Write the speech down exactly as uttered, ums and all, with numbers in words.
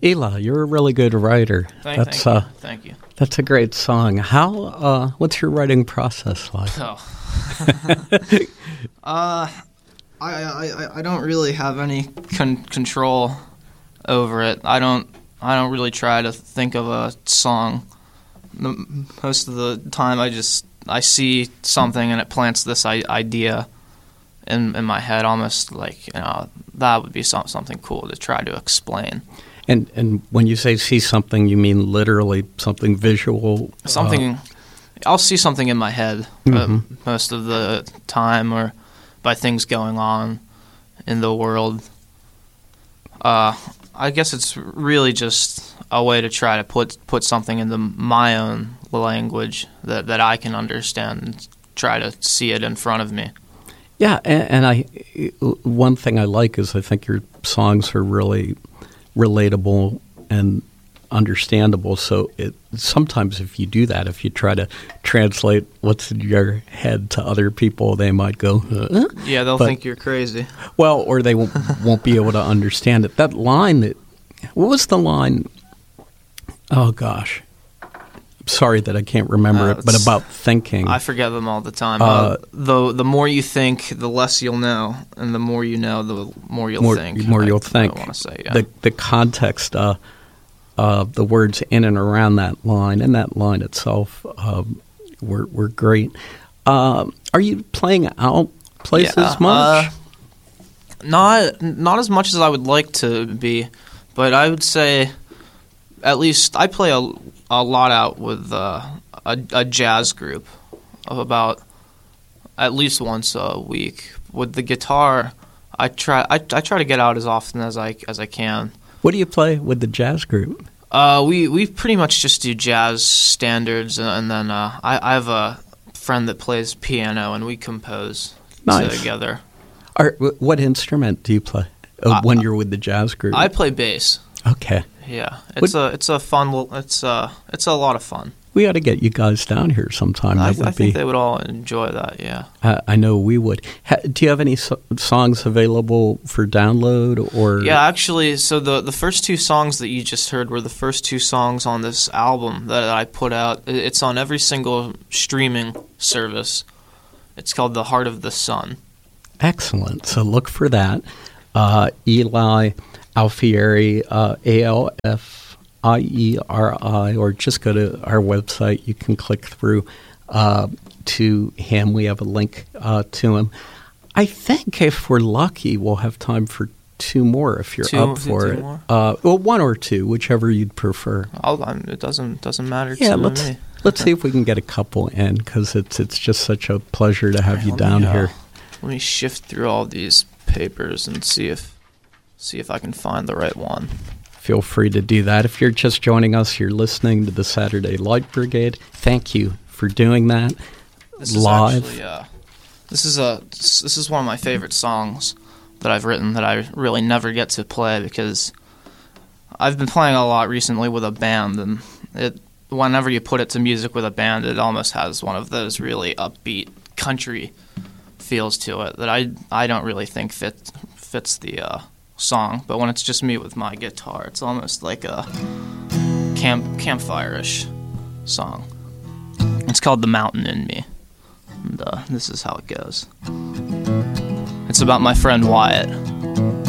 Eli, you're a really good writer. Thank, that's thank uh, you. Thank you. That's a great song. How? Uh, what's your writing process like? Oh. uh, I, I I don't really have any con- control over it. I don't I don't really try to think of a song. The, most of the time, I just I see something and it plants this I- idea in in my head, almost like, you know, that would be some, something cool to try to explain. And and when you say see something, you mean literally something visual? Something, uh, I'll see something in my head mm-hmm. uh, most of the time, or by things going on in the world. Uh, I guess it's really just a way to try to put put something into my own language that, that I can understand and try to see it in front of me. Yeah, and, and I one thing I like is I think your songs are really relatable and understandable. So it, sometimes if you do that, if you try to translate what's in your head to other people, they might go, huh? Yeah, they'll but, think you're crazy. Well, or they won't, won't be able to understand it. That line, that what was the line? Oh, gosh. I'm sorry that I can't remember uh, it, but about thinking. I forget them all the time. Uh, uh, the the more you think, the less you'll know, and the more you know, the more you'll more, think. More I, you'll think. I want to say, yeah. The, the context uh, of the words in and around that line, and that line itself, um, were, were great. Uh, are you playing out places yeah, much? Uh, not, not as much as I would like to be, but I would say at least I play a, a lot out with uh, a, a jazz group of about at least once a week. With the guitar, I try I, I try to get out as often as I as I can. What do you play with the jazz group? Uh, we we pretty much just do jazz standards, and, and then uh, I, I have a friend that plays piano, and we compose nice. together. Are, what instrument do you play uh, uh, when you're with the jazz group? I play bass. Okay. Yeah, it's what, a it's a fun little, it's a it's a lot of fun. We ought to get you guys down here sometime. I, that would I think be, they would all enjoy that. Yeah. Uh, I know we would. Ha, do you have any so- songs available for download or? Yeah, actually, so the the first two songs that you just heard were the first two songs on this album that I put out. It's on every single streaming service. It's called The Heart of the Sun. Excellent. So look for that. Uh, Eli Alfieri, uh, A L F I E R I, or just go to our website. You can click through uh, to him. We have a link uh, to him. I think if we're lucky, we'll have time for two more if you're two, up for two it. More? Uh, well, one or two, whichever you'd prefer. I'll, I'm, it doesn't doesn't matter yeah, to let's, me. Let's see if we can get a couple in, because it's, it's just such a pleasure to have right, you down me, uh, here. Let me shift through all these papers and see if see if I can find the right one. Feel free to do that. If you're just joining us, you're listening to the Saturday Light Brigade. Thank you for doing that. This live. Is actually, uh, this is a this is one of my favorite songs that I've written that I really never get to play because I've been playing a lot recently with a band, and it whenever you put it to music with a band, it almost has one of those really upbeat country feels to it that I I don't really think fit fits the uh, song. But when it's just me with my guitar, it's almost like a camp campfire-ish song. It's called "The Mountain in Me," and uh, this is how it goes. It's about my friend Wyatt.